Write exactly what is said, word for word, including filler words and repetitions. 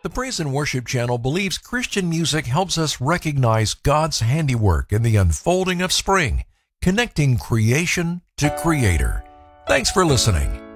The Praise and Worship Channel believes Christian music helps us recognize God's handiwork in the unfolding of spring, connecting creation to Creator. Thanks for listening.